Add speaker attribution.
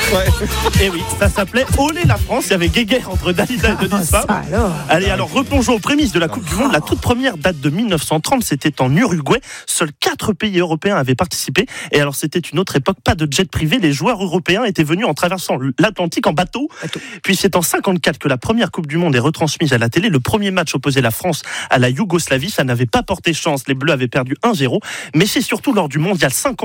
Speaker 1: Et oui, ça s'appelait Olé la France. Il y avait guéguerre entre Dalida et Denis Favre. Allez, alors replongeons aux prémices de la Coupe du Monde. La toute première date de 1930, c'était en Uruguay. Seuls 4 pays européens avaient participé. Et alors, c'était une autre époque, pas de jet privé. Les joueurs européens étaient venus en traversant l'Atlantique en bateau. Puis c'est en 54 que la première Coupe du Monde est retransmise à la télé. Le premier match opposait la France à la Yougoslavie. Ça n'avait pas porté chance. Les Bleus avaient perdu 1-0. Mais c'est surtout lors du mondial 50